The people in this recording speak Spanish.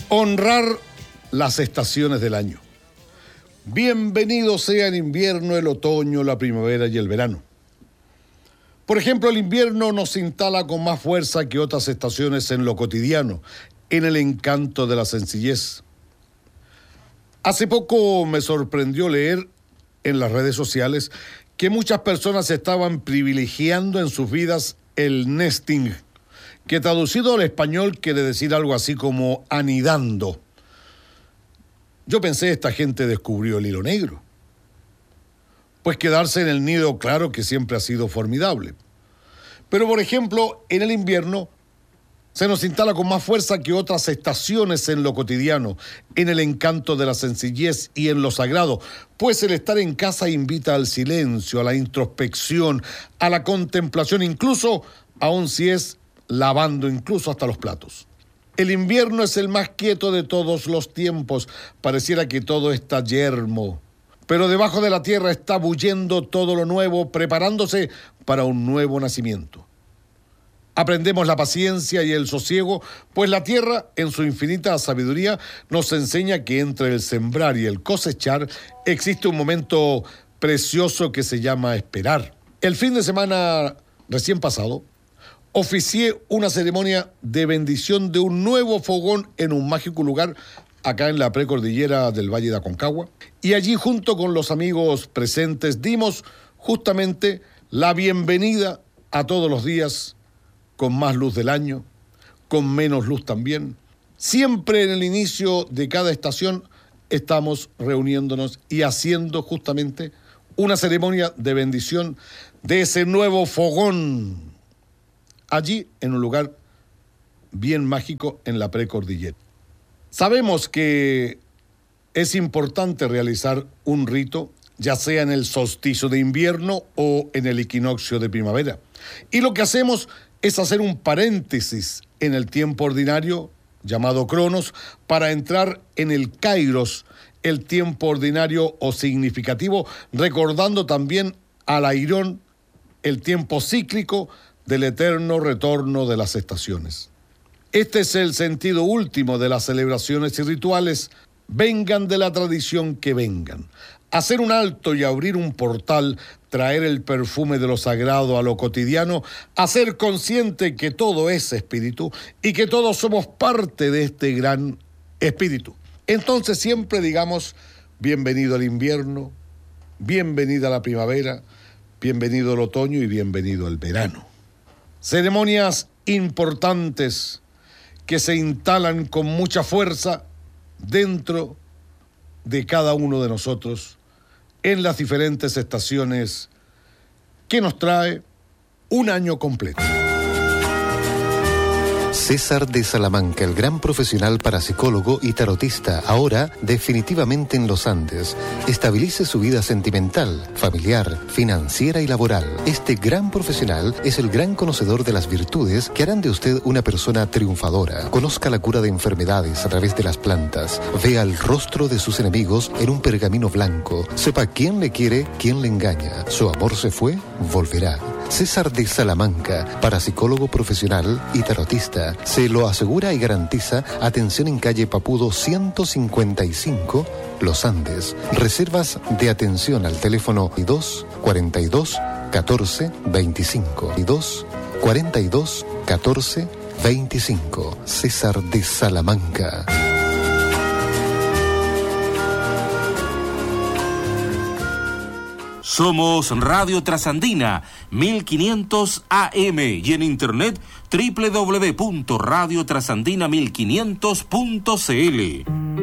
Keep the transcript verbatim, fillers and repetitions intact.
Honrar las estaciones del año. Bienvenido sea el invierno, el otoño, la primavera y el verano. Por ejemplo, el invierno nos instala con más fuerza que otras estaciones en lo cotidiano, en el encanto de la sencillez. Hace poco me sorprendió leer en las redes sociales que muchas personas estaban privilegiando en sus vidas el nesting, que traducido al español quiere decir algo así como anidando. Yo pensé, esta gente descubrió el hilo negro. Pues quedarse en el nido, claro que siempre ha sido formidable. Pero, por ejemplo, en el invierno se nos instala con más fuerza que otras estaciones en lo cotidiano, en el encanto de la sencillez y en lo sagrado, pues el estar en casa invita al silencio, a la introspección, a la contemplación, incluso, aun si es lavando incluso hasta los platos. El invierno es el más quieto de todos los tiempos. Pareciera que todo está yermo, pero debajo de la tierra está bullendo todo lo nuevo, preparándose para un nuevo nacimiento. Aprendemos la paciencia y el sosiego, pues la tierra, en su infinita sabiduría, nos enseña que entre el sembrar y el cosechar existe un momento precioso que se llama esperar. El fin de semana recién pasado, oficié una ceremonia de bendición de un nuevo fogón en un mágico lugar acá en la precordillera del Valle de Aconcagua, y allí junto con los amigos presentes dimos justamente la bienvenida a todos los días, con más luz del año, con menos luz también. Siempre en el inicio de cada estación estamos reuniéndonos y haciendo justamente una ceremonia de bendición de ese nuevo fogón, allí en un lugar bien mágico en la precordillera. Sabemos que es importante realizar un rito, ya sea en el solsticio de invierno o en el equinoccio de primavera. Y lo que hacemos es hacer un paréntesis en el tiempo ordinario, llamado Cronos, para entrar en el Kairos, el tiempo ordinario o significativo, recordando también al Airón, el tiempo cíclico del eterno retorno de las estaciones. Este es el sentido último de las celebraciones y rituales, vengan de la tradición que vengan. Hacer un alto y abrir un portal, traer el perfume de lo sagrado a lo cotidiano, hacer consciente que todo es espíritu y que todos somos parte de este gran espíritu. Entonces siempre digamos, bienvenido al invierno, bienvenida a la primavera, bienvenido al otoño y bienvenido al verano. Ceremonias importantes que se instalan con mucha fuerza dentro de cada uno de nosotros en las diferentes estaciones que nos trae un año completo. César de Salamanca, el gran profesional parapsicólogo y tarotista, ahora definitivamente en los Andes. Estabilice su vida sentimental, familiar, financiera y laboral. Este gran profesional es el gran conocedor de las virtudes que harán de usted una persona triunfadora. Conozca la cura de enfermedades a través de las plantas. Vea el rostro de sus enemigos en un pergamino blanco. Sepa quién le quiere, quién le engaña. Su amor se fue, volverá. César de Salamanca, parapsicólogo profesional y tarotista, se lo asegura y garantiza atención en calle Papudo ciento cincuenta y cinco, Los Andes. Reservas de atención al teléfono dos cuarenta y dos catorce veinticinco y dos cuarenta y dos catorce veinticinco. César de Salamanca. Somos Radio Trasandina mil quinientos A M y en internet doble u doble u doble u punto radio trasandina mil quinientos punto c l.